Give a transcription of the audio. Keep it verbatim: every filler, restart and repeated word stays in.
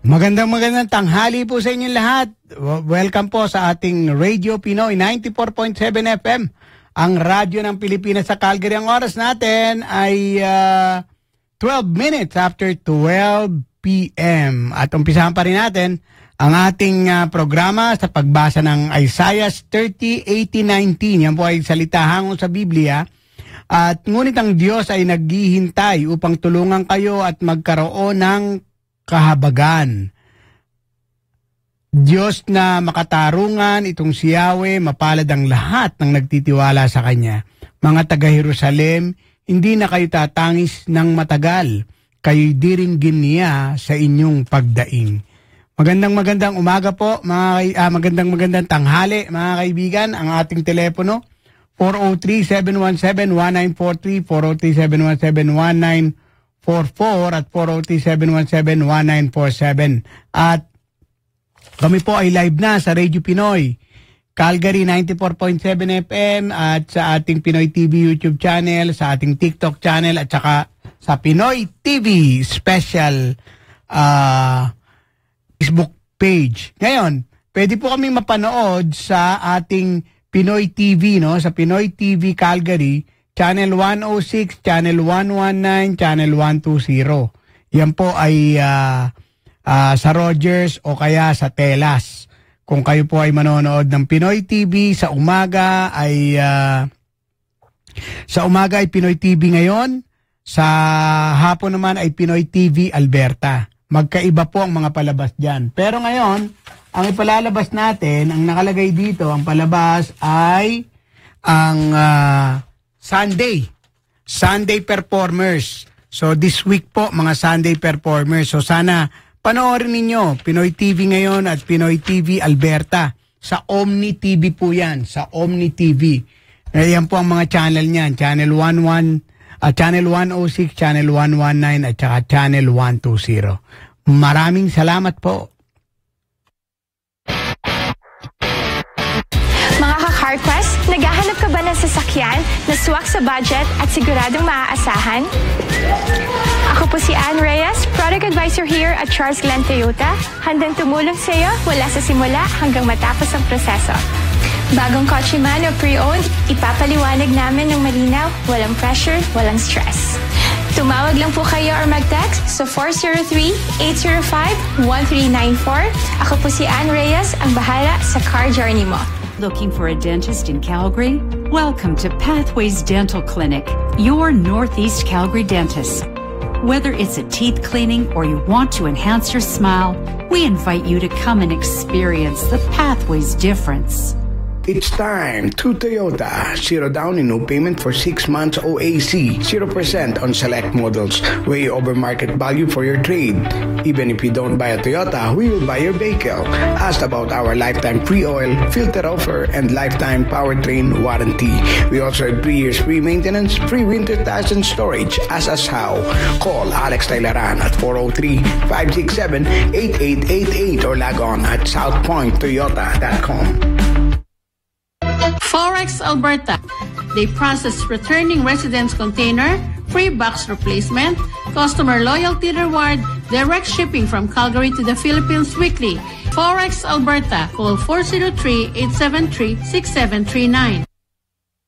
Magandang magandang tanghali po sa inyong lahat. Welcome po sa ating Radio Pinoy ninety-four point seven F M, ang radyo ng Pilipinas sa Calgary. Ang oras natin ay uh, twelve minutes after twelve p m At umpisahan pa rin natin ang ating uh, programa sa pagbasa ng Isaiah thirty, eighteen, nineteen. Yan po ay salita hango sa Biblia. At ngunit ang Diyos ay naghihintay upang tulungan kayo at magkaroon ng kahabagan. Diyos na makatarungan, itong si Yahweh, mapalad ang lahat ng nagtitiwala sa Kanya. Mga taga-Jerusalem, hindi na kayo tatangis ng matagal. Kayo'y diringgin niya sa inyong pagdaing. Magandang magandang umaga po, mga, ah, magandang magandang tanghali, mga kaibigan. Ang ating telepono, four oh three, seven one seven, one nine four three, four oh three, seven one seven, one nine four four at four oh three, seven one seven, one nine four seven. At kami po ay live na sa Radio Pinoy Calgary ninety-four point seven F M at sa ating Pinoy T V YouTube channel, sa ating TikTok channel at saka sa Pinoy T V special uh, Facebook page. Ngayon, pwede po kami mapanood sa ating Pinoy T V, no? Sa Pinoy T V Calgary, Channel one oh six, Channel one nineteen, Channel one twenty. Yan po ay uh, uh, sa Rogers o kaya sa Telas. Kung kayo po ay manonood ng Pinoy T V sa umaga ay uh, sa umaga ay Pinoy T V ngayon, sa hapon naman ay Pinoy T V Alberta. Magkaiba po ang mga palabas diyan. Pero ngayon, ang ipalalabas natin, ang nakalagay dito, ang palabas ay ang uh, Sunday. Sunday performers. So this week po, mga Sunday performers. So sana panoorin ninyo Pinoy T V ngayon at Pinoy T V Alberta. Sa Omni T V po yan. Sa Omni T V. Ayan po ang mga channel niyan. Channel one one, uh, Channel one oh six, Channel one nineteen at saka Channel one twenty. Maraming salamat po. Mga ka-CarQuest, naghahanap ka ba ng sasakyan na swak sa budget at siguradong maaasahan? Ako po si Ann Reyes, Product Advisor here at Charles Glenn Toyota. Handang tumulong sa iyo mula sa simula hanggang matapos ang proseso. Bagong kotse man o pre-owned, ipapaliwanag namin ng malinaw, walang pressure, walang stress. Tumawag lang po kayo or mag-text sa four oh three, eight oh five, one three nine four. Ako po si Ann Reyes, ang bahala sa car journey mo. Looking for a dentist in Calgary? Welcome to Pathways Dental Clinic, your Northeast Calgary dentist. Whether it's a teeth cleaning or you want to enhance your smile, we invite you to come and experience the Pathways difference. It's time to Toyota. Zero down and no payment for six months O A C. Zero percent on select models. Way over market value for your trade. Even if you don't buy a Toyota, we will buy your vehicle. Ask about our lifetime free oil, filter offer, and lifetime powertrain warranty. We also have three years free maintenance, free winter tires and storage. Ask us how. Call Alex Tailaran at four oh three, five six seven, eight eight eight eight or log on at south point toyota dot com. Forex Alberta. They process returning residents container, free box replacement, customer loyalty reward, direct shipping from Calgary to the Philippines weekly. Forex Alberta. Call four oh three, eight seven three, six seven three nine.